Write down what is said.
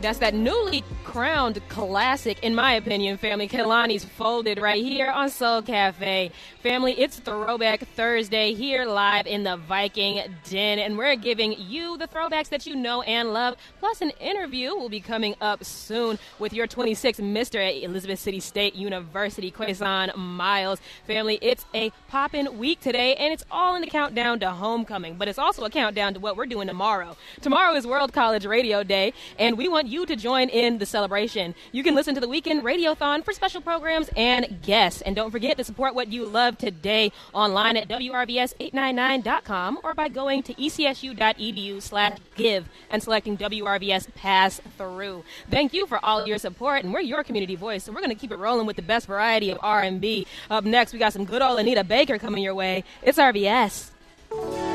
That's that newly crowned classic, in my opinion, family. Kehlani's Folded right here on Soul Cafe. Family, it's Throwback Thursday here live in the Viking Den, and we're giving you the throwbacks that you know and love, plus an interview will be coming up soon with your 26th Mr. at Elizabeth City State University, Quason Miles. Family, it's a poppin' week today, and it's all in the countdown to homecoming, but it's also a countdown to what we're doing tomorrow. Tomorrow is World College Radio Day, and we want you to join in the celebration. You can listen to the Weekend Radiothon for special programs and guests. And don't forget to support what you love today online at WRVS899.com or by going to ecsu.edu/give and selecting WRVS Pass Through. Thank you for all your support, and we're your community voice, so we're going to keep it rolling with the best variety of R&B. Up next, we got some good old Anita Baker coming your way. It's RVS.